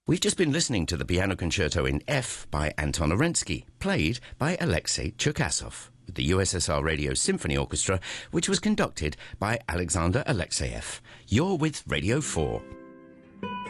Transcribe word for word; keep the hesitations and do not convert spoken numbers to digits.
We've just been listening to the Piano Concerto in F by Anton Arensky, played by Alexei Cherkasov, with the U S S R Radio Symphony Orchestra, which was conducted by Alexander Alexeyev. You're with Radio four.